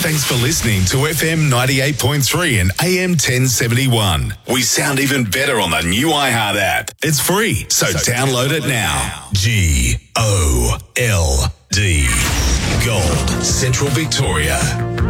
Thanks for listening to FM 98.3 and AM 1071. We sound even better on the new iHeart app. It's free, so download it now. GOLD. Gold, Central Victoria.